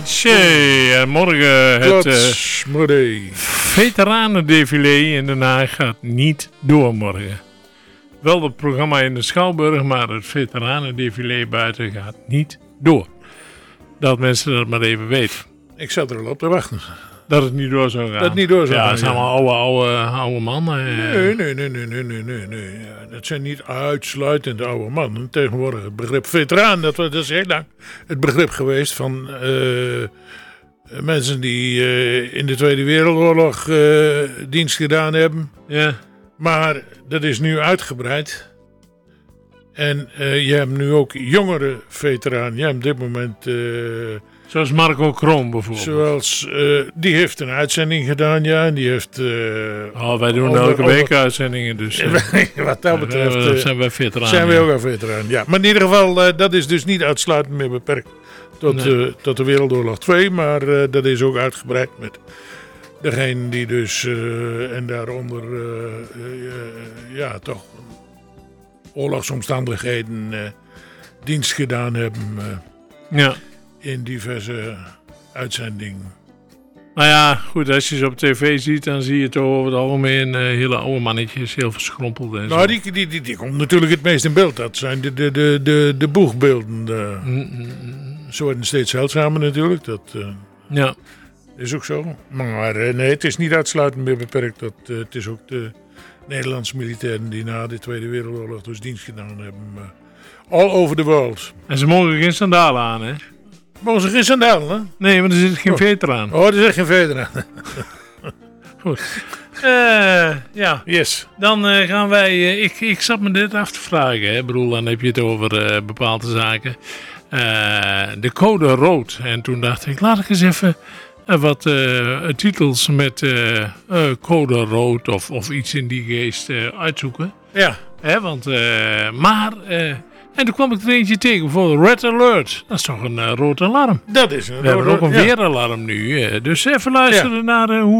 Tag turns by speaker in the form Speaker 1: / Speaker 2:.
Speaker 1: Morgen het veteranendefilé in Den Haag gaat niet door morgen. Wel het programma in de Schouwburg, maar het veteranendefilé buiten gaat niet door. Dat mensen dat maar even weten.
Speaker 2: Ik zat er al op te wachten.
Speaker 1: Dat het niet door zou gaan.
Speaker 2: Dat het niet door zou gaan.
Speaker 1: Ja, het zijn allemaal oude mannen.
Speaker 2: Nee. Dat zijn niet uitsluitend oude mannen. Tegenwoordig het begrip veteraan, dat is heel lang het begrip geweest van mensen die in de Tweede Wereldoorlog dienst gedaan hebben.
Speaker 1: Ja.
Speaker 2: Maar dat is nu uitgebreid. En je hebt nu ook jongere veteranen. Je hebt op dit moment...
Speaker 1: zoals Marco Kroon bijvoorbeeld.
Speaker 2: Zoals, die heeft een uitzending gedaan, ja. En die heeft...
Speaker 1: wij doen elke week uitzendingen, dus...
Speaker 2: wat dat betreft...
Speaker 1: zijn wij veteranen.
Speaker 2: Zijn wij ook een veteraan, ja. Maar in ieder geval, dat is dus niet uitsluitend meer beperkt tot de Wereldoorlog 2. Maar dat is ook uitgebreid met degene die dus... en daaronder, toch... oorlogsomstandigheden dienst gedaan hebben.
Speaker 1: Ja.
Speaker 2: In diverse uitzendingen.
Speaker 1: Nou ja, goed, als je ze op tv ziet, dan zie je toch over het algemeen hele oude mannetjes, heel verschrompeld en zo.
Speaker 2: Nou, die komt natuurlijk het meest in beeld. Dat zijn de boegbeelden. Ze worden steeds zeldzamer natuurlijk. Dat
Speaker 1: ja.
Speaker 2: is ook zo. Maar nee, het is niet uitsluitend meer beperkt. Het is ook de Nederlandse militairen die na de Tweede Wereldoorlog dus dienst gedaan hebben. All over the world.
Speaker 1: En ze mogen geen sandalen aan, hè?
Speaker 2: Mogen ze geen sandalen, hè?
Speaker 1: Nee, want er zit geen veteraan.
Speaker 2: Oh, er zit geen veteraan.
Speaker 1: Goed. Ja.
Speaker 2: Yes.
Speaker 1: Dan gaan wij... ik zat me dit af te vragen, hè, broer. Dan heb je het over bepaalde zaken. De code rood. En toen dacht ik, laat ik eens even wat titels met code rood of iets in die geest uitzoeken.
Speaker 2: Ja.
Speaker 1: Want, en toen kwam ik er eentje tegen, bijvoorbeeld Red Alert. Dat is toch een rood alarm?
Speaker 2: Dat is een
Speaker 1: We hebben ook een weeralarm nu. Dus even luisteren naar hoe